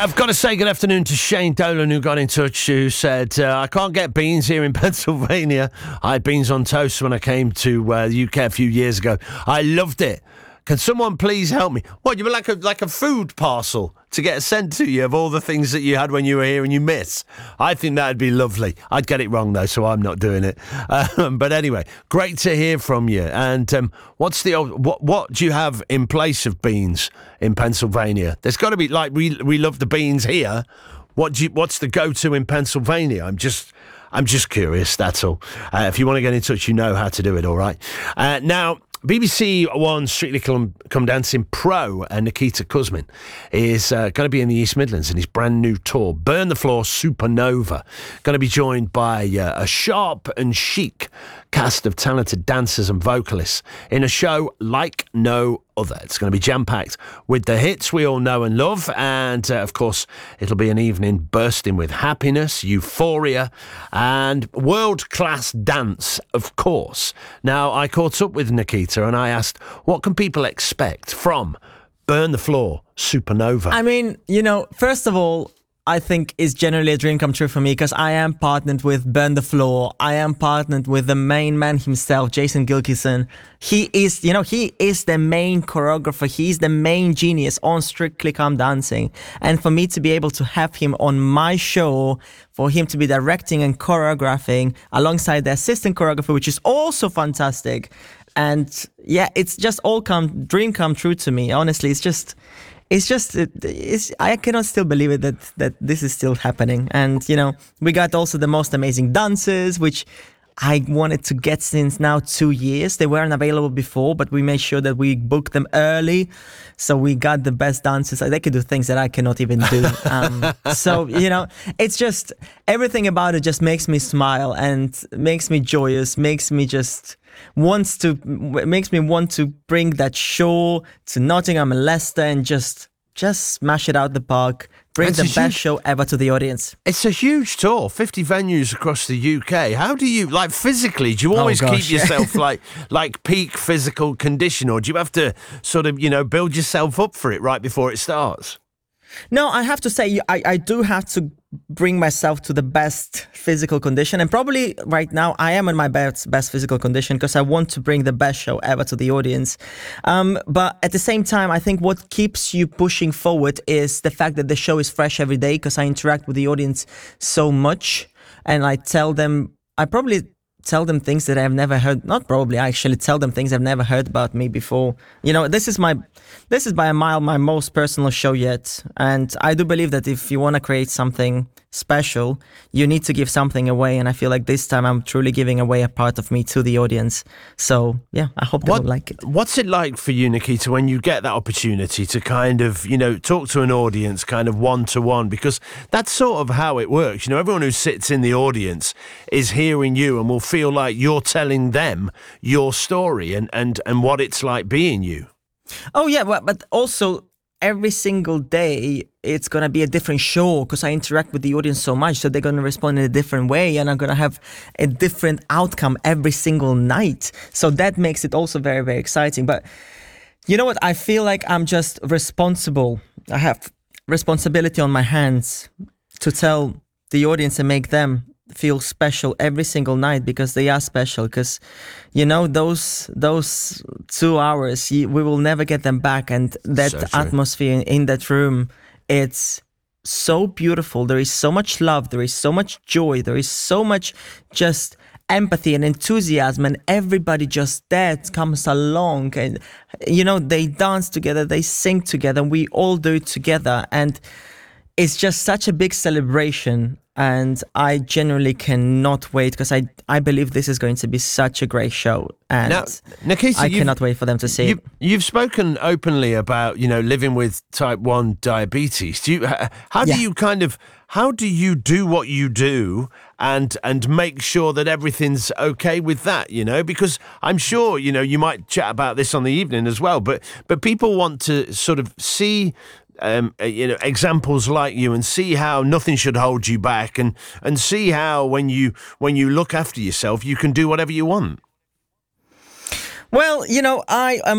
I've got to say good afternoon to Shane Dolan, who got in touch, who said, I can't get beans here in Pennsylvania. I had beans on toast when I came to the UK a few years ago. I loved it. Can someone please help me? What, you were like a food parcel to get sent to you of all the things that you had when you were here and you miss? I think that'd be lovely. I'd get it wrong, though, so I'm not doing it. But anyway, great to hear from you. And what do you have in place of beans in Pennsylvania? There's got to be, like, we love the beans here. What's the go-to in Pennsylvania? I'm just curious, that's all. If you want to get in touch, you know how to do it, all right? Now, BBC One Strictly Come Dancing pro Nikita Kuzmin is going to be in the East Midlands in his brand new tour, Burn the Floor Supernova. Going to be joined by a sharp and chic cast of talented dancers and vocalists in a show like no other. It's going to be jam-packed with the hits we all know and love, and of course it'll be an evening bursting with happiness, euphoria and world-class dance, of course. Now, I caught up with Nikita and I asked, what can people expect from Burn the Floor Supernova? I mean, first of all, I think it's generally a dream come true for me because I am partnered with Burn the Floor. I am partnered with the main man himself, Jason Gilkison. He is the main choreographer. He's the main genius on Strictly Come Dancing. And for me to be able to have him on my show, for him to be directing and choreographing alongside the assistant choreographer, which is also fantastic. And yeah, it's just all dream come true to me. Honestly, I cannot still believe it that this is still happening. And, we got also the most amazing dancers, which I wanted to get since now 2 years. They weren't available before, but we made sure that we booked them early. So we got the best dancers. They could do things that I cannot even do. So, it's just everything about it just makes me smile and makes me joyous, makes me want to bring that show to Nottingham and Leicester and just smash it out the park, bring the best show ever to the audience. It's a huge tour, 50 venues across the UK. How do you, physically, do you always keep yourself like peak physical condition, or do you have to sort of, build yourself up for it right before it starts? No, I have to say, I do have to bring myself to the best physical condition. And probably right now I am in my best physical condition because I want to bring the best show ever to the audience. But at the same time, I think what keeps you pushing forward is the fact that the show is fresh every day because I interact with the audience so much. And I probably tell them things that I've never heard. Not probably, I actually tell them things I've never heard about me before. This is by a mile my most personal show yet. And I do believe that if you want to create something special, you need to give something away. And I feel like this time I'm truly giving away a part of me to the audience. So yeah, I hope they will like it. What's it like for you, Nikita, when you get that opportunity to kind of, talk to an audience kind of one-to-one? Because that's sort of how it works. Everyone who sits in the audience is hearing you and will feel like you're telling them your story and what it's like being you. Oh yeah, but also every single day it's going to be a different show because I interact with the audience so much, so they're going to respond in a different way and I'm going to have a different outcome every single night. So that makes it also very, very exciting. But you know what? I feel like I'm just responsible. I have responsibility on my hands to tell the audience and make them feel special every single night because they are special. Because those 2 hours we will never get them back, and that atmosphere in that room, it's so beautiful. There is so much love, there is so much joy, there is so much just empathy and enthusiasm, and everybody just comes along and they dance together, they sing together, and we all do it together, and it's just such a big celebration. And I genuinely cannot wait because I believe this is going to be such a great show. And now, Nikita, I cannot wait for them to see it. You've spoken openly about, living with type 1 diabetes. How do you do what you do and make sure that everything's okay with that, Because I'm sure, you might chat about this on the evening as well, but people want to sort of see examples like you and see how nothing should hold you back and see how when you look after yourself, you can do whatever you want. Well, I am